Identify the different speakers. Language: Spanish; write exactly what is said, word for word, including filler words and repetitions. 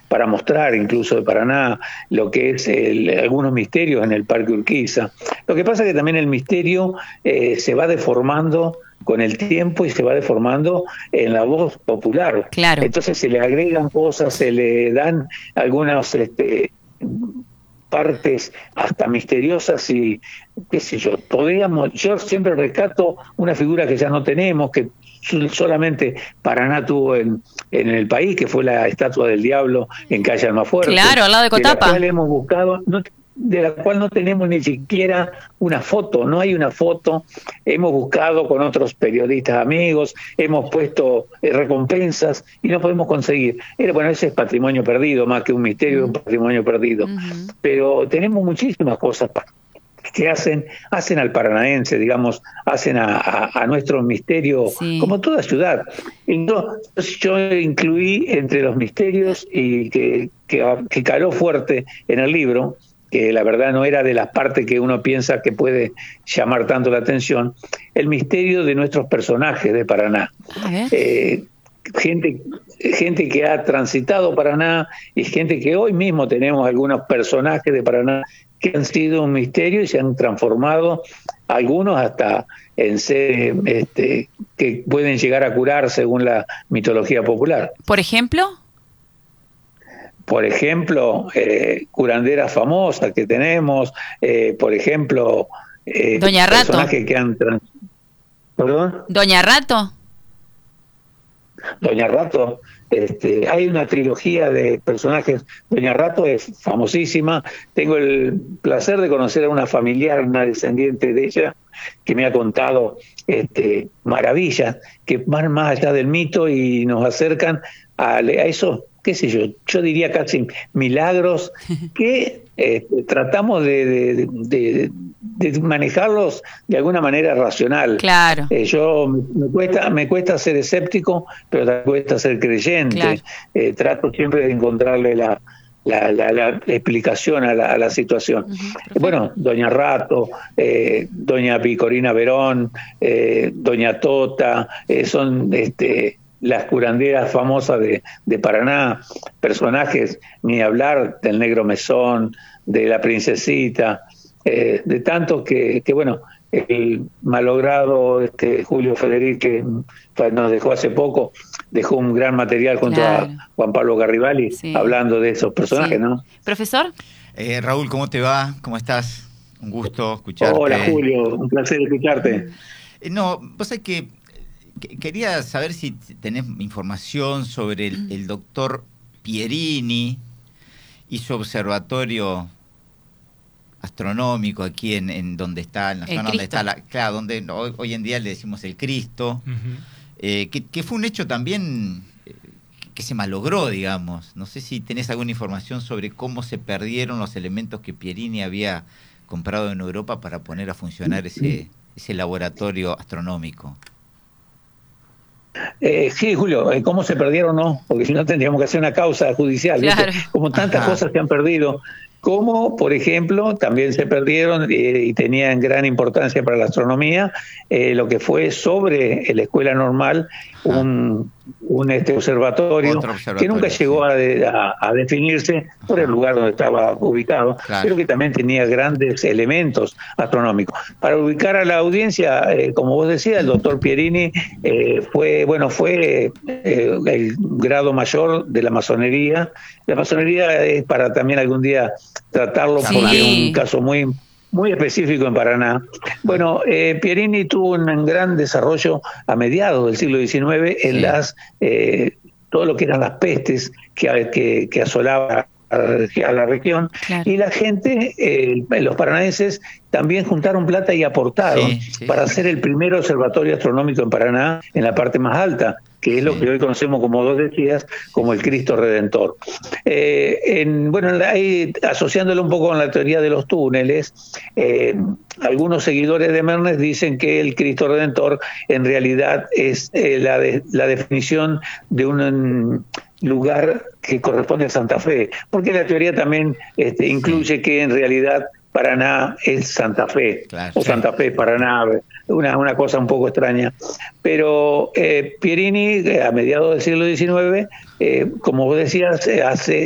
Speaker 1: para mostrar incluso de Paraná lo que es el, algunos misterios en el Parque Urquiza. Lo que pasa es que también el misterio eh, se va deformando con el tiempo y se va deformando en la voz popular.
Speaker 2: Claro.
Speaker 1: Entonces se le agregan cosas, se le dan algunas este, partes hasta misteriosas y qué sé yo, podríamos, yo siempre rescato una figura que ya no tenemos, que solamente Paraná tuvo en, en el país, que fue la estatua del diablo en Calle Almafuerte.
Speaker 2: Claro, al lado de Cotapa.
Speaker 1: De la cual hemos buscado, no, de la cual no tenemos ni siquiera una foto, no hay una foto. Hemos buscado con otros periodistas amigos, hemos puesto eh, recompensas y no podemos conseguir. Era, bueno, ese es patrimonio perdido, más que un misterio, uh-huh. un patrimonio perdido. Uh-huh. Pero tenemos muchísimas cosas que hacen hacen al paranaense, digamos, hacen a, a, a nuestro misterio, sí. como toda ciudad. Entonces, yo incluí entre los misterios y que, que, que caló fuerte en el libro, que la verdad no era de las partes que uno piensa que puede llamar tanto la atención, el misterio de nuestros personajes de Paraná. Eh, gente, gente que ha transitado Paraná y gente que hoy mismo tenemos algunos personajes de Paraná que han sido un misterio y se han transformado, algunos hasta en seres este, que pueden llegar a curar según la mitología popular.
Speaker 2: ¿Por ejemplo?
Speaker 1: Por ejemplo, eh, curanderas famosas que tenemos, eh, por ejemplo, eh,
Speaker 2: Doña Rato.
Speaker 1: Personajes que han... Trans... ¿Perdón?
Speaker 2: Doña Rato.
Speaker 1: Doña Rato, este, hay una trilogía de personajes. Doña Rato es famosísima. Tengo el placer de conocer a una familiar, una descendiente de ella, que me ha contado este, maravillas que van más allá del mito y nos acercan a, a eso, qué sé yo, yo diría casi milagros que eh, tratamos de, de, de, de manejarlos de alguna manera racional.
Speaker 2: Claro.
Speaker 1: Eh, yo me cuesta, me cuesta ser escéptico, pero me cuesta ser creyente. Claro. Eh, trato siempre de encontrarle la, la, la, la explicación a la, a la situación. Uh-huh. Bueno, Doña Rato, eh, Doña Picorina Verón, eh, Doña Tota, eh, son este las curanderas famosas de, de Paraná, personajes, ni hablar del Negro Mesón, de la Princesita, eh, de tantos que, que, bueno, el malogrado este, Julio Federico, que nos dejó hace poco, dejó un gran material junto claro. a Juan Pablo Garribali, sí. hablando de esos personajes, sí. ¿no?
Speaker 2: ¿Profesor?
Speaker 3: Eh, Raúl, ¿cómo te va? ¿Cómo estás? Un gusto escucharte.
Speaker 1: Hola, Julio, un placer escucharte.
Speaker 3: Eh, no, vos sabés que quería saber si tenés información sobre el, el doctor Pierini y su observatorio astronómico aquí en, en donde está, en la zona donde está la, claro, donde hoy, hoy en día le decimos el Cristo, uh-huh. eh, que, que fue un hecho también eh, que se malogró, digamos. No sé si tenés alguna información sobre cómo se perdieron los elementos que Pierini había comprado en Europa para poner a funcionar ese, ese laboratorio astronómico.
Speaker 1: Eh, sí, Julio, ¿cómo se perdieron? No, porque si no tendríamos que hacer una causa judicial. Claro. Como tantas Ajá. cosas se han perdido. Como, por ejemplo, también se perdieron eh, y tenían gran importancia para la astronomía eh, lo que fue sobre la escuela normal un, un este observatorio, observatorio que nunca llegó sí. a, a, a definirse por el lugar donde estaba ubicado, claro. pero que también tenía grandes elementos astronómicos. Para ubicar a la audiencia, eh, como vos decías, el doctor Pierini eh, fue, bueno, fue eh, el grado mayor de la masonería. La masonería es para también algún día tratarlo sí. porque es un caso muy muy específico en Paraná. Bueno, eh, Pierini tuvo un gran desarrollo a mediados del siglo diecinueve en sí. las eh, todo lo que eran las pestes que, que, que asolaba a la región, claro. y la gente, eh, los paranaenses, también juntaron plata y aportaron sí, sí, para sí. hacer el primer observatorio astronómico en Paraná, en la parte más alta, que es sí. lo que hoy conocemos, como vos decías, como el Cristo Redentor. Eh, en, bueno, ahí, asociándolo un poco con la teoría de los túneles, eh, algunos seguidores de Mernes dicen que el Cristo Redentor en realidad es eh, la, de, la definición de un lugar que corresponde a Santa Fe, porque la teoría también este, incluye que en realidad Paraná es Santa Fe, claro, o Santa Fe, Paraná, una, una cosa un poco extraña. Pero eh, Pierini, a mediados del siglo diecinueve, eh, como vos decías, hace